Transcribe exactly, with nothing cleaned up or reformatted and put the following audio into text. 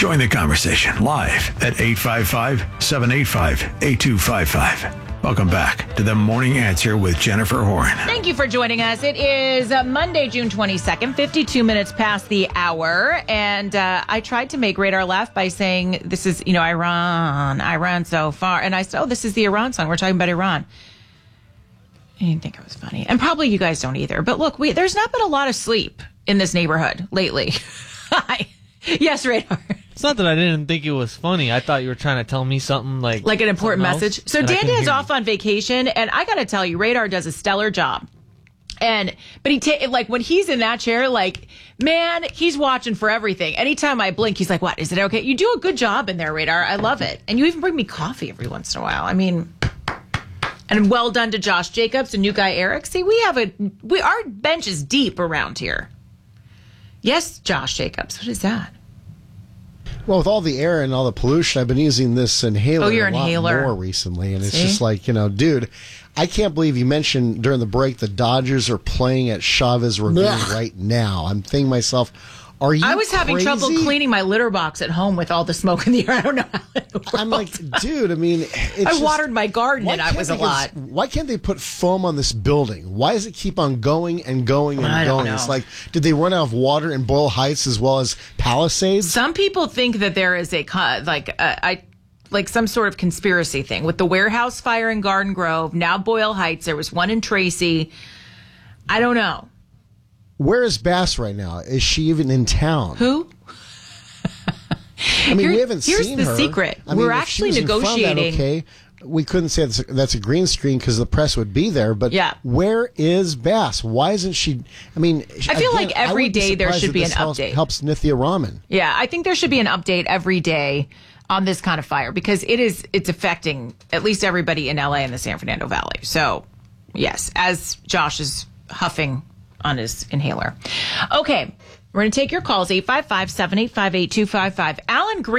Join the conversation live at eight five five, seven eight five, eight two five five. Welcome back to The Morning Answer with Jennifer Horn. Thank you for joining us. It is uh, Monday, June twenty-second, fifty-two minutes past the hour. And uh, I tried to make Radar laugh by saying, this is, you know, Iran, Iran so far. And I said, oh, this is the Iran song. We're talking about Iran. I didn't think it was funny. And probably you guys don't either. But look, we, there's not been a lot of sleep in this neighborhood lately. Hi. Yes, Radar. It's not that I didn't think it was funny. I thought you were trying to tell me something like... Like an important message. Else, so Dan Dan's off on vacation, and I got to tell you, Radar does a stellar job. And, but he, ta- like, when he's in that chair, like, man, he's watching for everything. Anytime I blink, he's like, what, is it okay? You do a good job in there, Radar. I love it. And you even bring me coffee every once in a while. I mean... And well done to Josh Jacobs and new guy Eric. See, we have a... we our bench is deep around here. Yes, Josh Jacobs. What is that? Well, with all the air and all the pollution, I've been using this inhaler oh, your a lot inhaler. more recently. And it's See? just like, you know, dude, I can't believe you mentioned during the break the Dodgers are playing at Chavez Ravine Ugh. right now. I'm thinking to myself, are you I was having crazy? trouble cleaning my litter box at home with all the smoke in the air. I don't know how it works. I'm like, dude, I mean, it's I just, watered my garden and I was a lot. Why can't they put foam on this building? Why does it keep on going and going and I don't going? know. It's like, did they run out of water in Boyle Heights as well as Palisades? Some people think that there is a co- like uh, I like some sort of conspiracy thing with the warehouse fire in Garden Grove. Now Boyle Heights. There was one in Tracy. I don't know. Where is Bass right now? Is she even in town? Who? I mean, Here- we haven't here's seen the her. secret. I mean, We're if she actually was in front of that, negotiating- okay, we couldn't say that's a, that's a green screen because the press would be there. But Yeah. where is Bass? Why isn't she? I mean, I feel like every day there should be an update. Helps Nithya Raman. Yeah, I think there should be an update every day on this kind of fire because it is it's affecting at least everybody in L A and the San Fernando Valley. So, yes, as Josh is huffing on his inhaler. Okay, we're going to take your calls, eight five five, seven eight five, eight two five five. Alan Green.